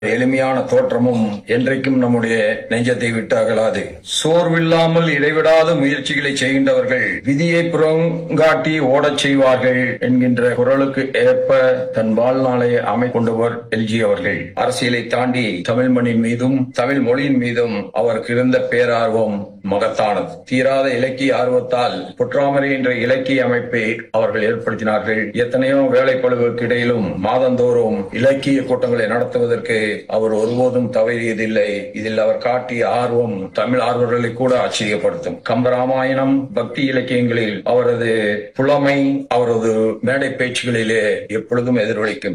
எளிமையான தோற்றமும் என்றைக்கும் நம்முடைய நெஞ்சத்தை விட்டு அகலாது. சோர்வில்லாமல் இடைவிடாத முயற்சிகளை செய்கின்றவர்கள் விதியை புறங்காட்டி ஓடச் செய்வார்கள் என்கின்ற குரலுக்கு ஏற்ப தன் வாழ்நாளை அமைக்கொண்டவர் எல்ஜி அவர்கள். அரசியலை தாண்டி தமிழ் மண்ணின் மீதும் தமிழ் மொழியின் மீதும் அவருக்கு இருந்த பேரார்வம் மகத்தானது. தீராத இலக்கிய ஆர்வத்தால் புற்றாமரை என்ற இலக்கிய அமைப்பை அவர்கள் ஏற்படுத்தினார்கள். எத்தனையோ வேலைப்பளுவுக்கு இடையிலும் மாதந்தோறும் இலக்கிய கூட்டங்களை நடத்துவதற்கு அவர் ஒருபோதும் தவறியதில்லை. இதில் அவர் காட்டிய ஆர்வம் தமிழ் ஆர்வலர்களை கூட ஆச்சரியப்படுத்தும். கம்பராமாயணம், பக்தி இலக்கியங்களில் அவரது புலமை அவரது மேடை பேச்சுகளிலே எப்பொழுதும் எதிரொலிக்கும்.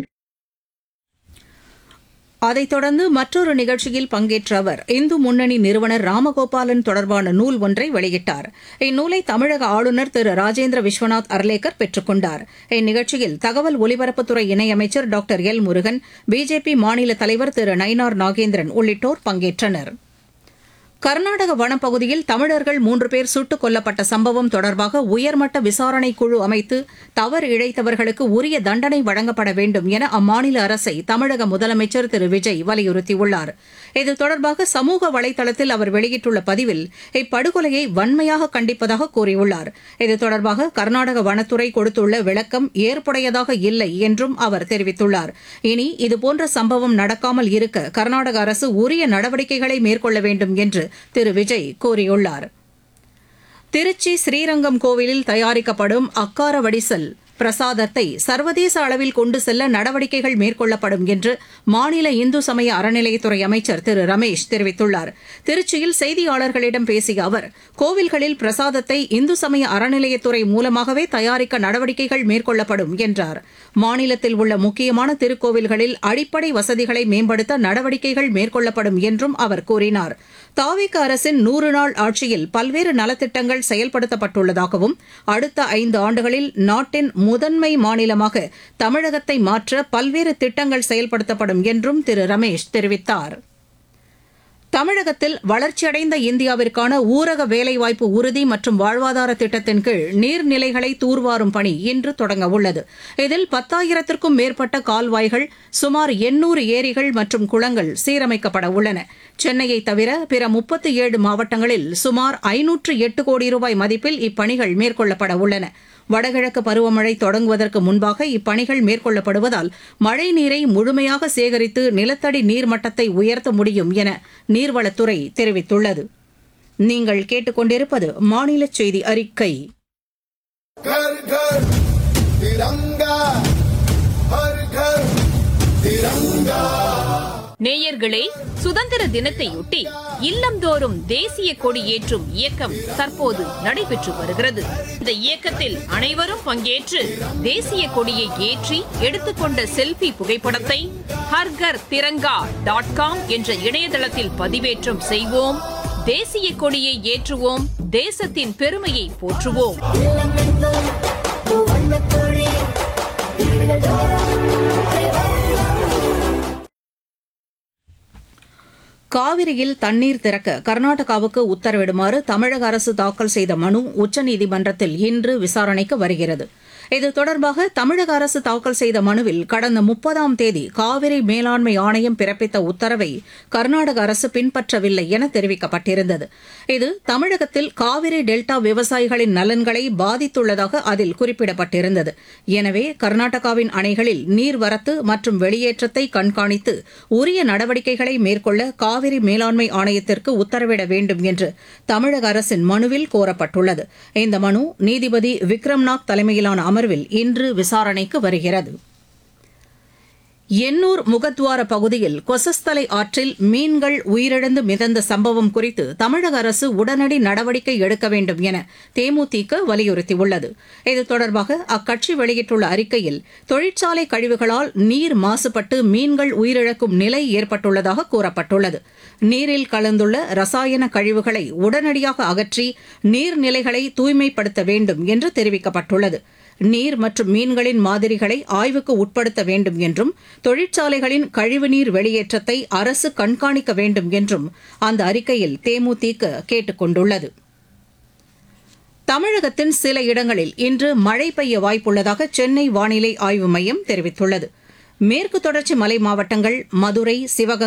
அதைத் தொடர்ந்து மற்றொரு நிகழ்ச்சியில் பங்கேற்ற அவர் இந்து முன்னணி நிறுவனர் ராமகோபாலன் தொடர்பான நூல் ஒன்றை வெளியிட்டார். இந்நூலை தமிழக ஆளுநர் திரு ராஜேந்திர விஸ்வநாத் அர்லேக்கர் பெற்றுக் கொண்டார். இந்நிகழ்ச்சியில் தகவல் ஒலிபரப்புத்துறை இணையமைச்சர் டாக்டர் எல் முருகன், பிஜேபி மாநில தலைவர் திரு நயினார் நாகேந்திரன் உள்ளிட்டோர் பங்கேற்றனர். கர்நாடக வனப்பகுதியில் தமிழர்கள் 3 பேர் சுட்டுக் கொல்லப்பட்ட சம்பவம் தொடர்பாக உயர்மட்ட விசாரணை குழு அமைத்து தவறு இழைத்தவர்களுக்கு உரிய தண்டனை வழங்கப்பட வேண்டும் என அம்மாநில அரசை தமிழக முதலமைச்சர் திரு விஜய் வலியுறுத்தியுள்ளார். இது தொடர்பாக சமூக வலைதளத்தில் அவர் வெளியிட்டுள்ள பதிவில் இப்படுகொலையை வன்மையாக கண்டிப்பதாக கூறியுள்ளார். இது தொடர்பாக கர்நாடக வனத்துறை கொடுத்துள்ள விளக்கம் ஏற்புடையதாக இல்லை என்றும் அவர் தெரிவித்துள்ளார். இனி இதுபோன்ற சம்பவம் நடக்காமல் இருக்க கர்நாடக அரசு உரிய நடவடிக்கைகளை மேற்கொள்ள வேண்டும் என்று திரு விஜய் கூறியுள்ளார். திருச்சி ஸ்ரீரங்கம் கோவிலில் தயாரிக்கப்படும் அக்கார வடிசல் பிரசாதத்தை சர்வதேச அளவில் கொண்டு செல்ல நடவடிக்கைகள் மேற்கொள்ளப்படும் என்று மாநில இந்து சமய அறநிலையத்துறை அமைச்சர் திரு ரமேஷ் தெரிவித்துள்ளார். திருச்சியில் செய்தியாளர்களிடம் பேசிய அவர், கோவில்களில் பிரசாதத்தை இந்து சமய அறநிலையத்துறை மூலமாகவே தயாரிக்க நடவடிக்கைகள் மேற்கொள்ளப்படும் என்றார். மாநிலத்தில் உள்ள முக்கியமான திருக்கோவில்களில் அடிப்படை வசதிகளை மேம்படுத்த நடவடிக்கைகள் மேற்கொள்ளப்படும் என்றும் அவர் கூறினார். தாவேக அரசின் 100 நாள் ஆட்சியில் பல்வேறு நலத்திட்டங்கள் செயல்படுத்தப்பட்டுள்ளதாகவும் அடுத்த 5 ஆண்டுகளில் நாட்டின் முதன்மை மாநிலமாக தமிழகத்தை மாற்ற பல்வேறு திட்டங்கள் செயல்படுத்தப்படும் என்றும் திரு ரமேஷ் தெரிவித்தார். தமிழகத்தில் வளர்ச்சியடைந்த இந்தியாவிற்கான ஊரக வேலைவாய்ப்பு உறுதி மற்றும் வாழ்வாதார திட்டத்தின் கீழ் நீர்நிலைகளை தூர்வாரும் பணி இன்று தொடங்கவுள்ளது. இதில் 10,000க்கும் மேற்பட்ட கால்வாய்கள், சுமார் 800 ஏரிகள் மற்றும் குளங்கள் சீரமைக்கப்பட உள்ளன. சென்னையை தவிர பிற 37 மாவட்டங்களில் சுமார் 508 கோடி ரூபாய் மதிப்பில் இப்பணிகள் மேற்கொள்ளப்பட உள்ளன. வடகிழக்கு பருவமழை தொடங்குவதற்கு முன்பாக இப்பணிகள் மேற்கொள்ளப்படுவதால் மழைநீரை முழுமையாக சேகரித்து நிலத்தடி நீர்மட்டத்தை உயர்த்த முடியும் என நீர்வளத்துறை தெரிவித்துள்ளது. நீங்கள் கேட்டுக்கொண்டிருப்பது மாநில செய்தி அறிக்கை. நேயர்களே, சுதந்திர தினத்தையொட்டி இல்லந்தோறும் தேசிய கொடி ஏற்றும் இயக்கம் தற்போது நடைபெற்று வருகிறது. இந்த இயக்கத்தில் அனைவரும் பங்கேற்று தேசிய கொடியை ஏற்றி எடுத்துக்கொண்ட செல்ஃபி புகைப்படத்தை harghar.tiranga.com என்ற இணையதளத்தில் பதிவேற்றம் செய்வோம். தேசிய கொடியை ஏற்றுவோம், தேசத்தின் பெருமையை போற்றுவோம். காவிரியில் தண்ணீர் திறக்க கர்நாடகாவுக்கு உத்தரவிடுமாறு தமிழக அரசு தாக்கல் செய்த மனு உச்சநீதிமன்றத்தில் இன்று விசாரணைக்கு வருகிறது. இது தொடர்பாக தமிழக அரசு தாக்கல் செய்த மனுவில் கடந்த 30ஆம் தேதி காவிரி மேலாண்மை ஆணையம் பிறப்பித்த உத்தரவை கர்நாடக அரசு பின்பற்றவில்லை என தெரிவிக்கப்பட்டிருந்தது. இது தமிழகத்தில் காவிரி டெல்டா விவசாயிகளின் நலன்களை பாதித்துள்ளதாக அதில் குறிப்பிடப்பட்டிருந்தது. எனவே கர்நாடகாவின் அணைகளில் நீர்வரத்து மற்றும் வெளியேற்றத்தை கண்காணித்து உரிய நடவடிக்கைகளை மேற்கொள்ள காவிரி மேலாண்மை ஆணையத்திற்கு உத்தரவிட வேண்டும் என்று தமிழக அரசின் மனுவில் கோரப்பட்டுள்ளது. இந்த மனு நீதிபதி விக்ரம்நாத் தலைமையிலான அமர்வில் இன்று விசாரணைக்கு வருகிறது. எண்ணூர் முகத்வார பகுதியில் கொசஸ்தலை ஆற்றில் மீன்கள் உயிரிழந்து மிதந்த சம்பவம் குறித்து தமிழக அரசு உடனடி நடவடிக்கை எடுக்க வேண்டும் என தேமுதிக வலியுறுத்தியுள்ளது. இது தொடர்பாக அக்கட்சி வெளியிட்டுள்ள அறிக்கையில், தொழிற்சாலை கழிவுகளால் நீர் மாசுபட்டு மீன்கள் உயிரிழக்கும் நிலை ஏற்பட்டுள்ளதாக கூறப்பட்டுள்ளது. நீரில் கலந்துள்ள ரசாயன கழிவுகளை உடனடியாக அகற்றி நீர்நிலைகளை தூய்மைப்படுத்த வேண்டும் என்று தெரிவிக்கப்பட்டுள்ளது. நீர் மற்றும் மீன்களின் மாதிரிகளை ஆய்வுக்கு உட்படுத்த வேண்டும் என்றும் தொழிற்சாலைகளின் கழிவுநீர் வெளியேற்றத்தை அரசு கண்காணிக்க வேண்டும் என்றும் அந்த அறிக்கையில் தேமுதிக கேட்டுக் கொண்டுள்ளது. தமிழகத்தின் சில இடங்களில் இன்று மழை பெய்ய வாய்ப்புள்ளதாக சென்னை வானிலை ஆய்வு மையம் தெரிவித்துள்ளது. மேற்கு தொடர்ச்சி மலை மாவட்டங்கள் மதுரை, சிவகங்கை,